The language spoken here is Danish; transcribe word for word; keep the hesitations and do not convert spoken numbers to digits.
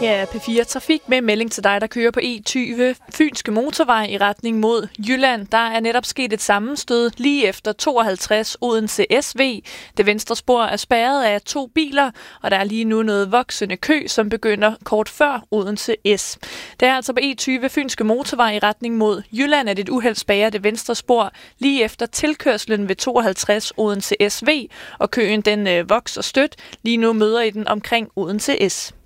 Her er P fire Trafik med melding til dig, der kører på E tyve Fynske Motorvej i retning mod Jylland. Der er netop sket et sammenstød lige efter tooghalvtreds Odense S V. Det venstre spor er spærret af to biler, og der er lige nu noget voksende kø, som begynder kort før Odense S. Det er altså på E tyve Fynske Motorvej i retning mod Jylland, at et uheld spærrer det venstre spor lige efter tilkørslen ved tooghalvtreds Odense S V, og køen den øh, vokser stødt. Lige nu møder I den omkring Odense S.